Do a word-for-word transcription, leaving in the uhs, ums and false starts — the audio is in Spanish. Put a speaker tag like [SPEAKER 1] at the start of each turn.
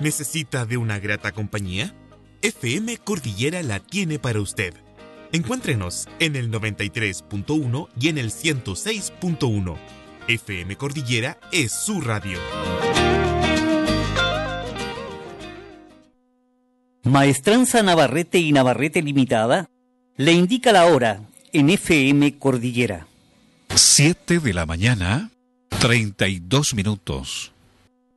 [SPEAKER 1] ¿Necesita de una grata compañía? F M Cordillera la tiene para usted. Encuéntrenos en el noventa y tres punto uno y en el ciento seis punto uno. F M Cordillera es su radio.
[SPEAKER 2] Maestranza Navarrete y Navarrete Limitada le indica la hora en F M Cordillera.
[SPEAKER 3] Siete de la mañana, treinta y dos minutos.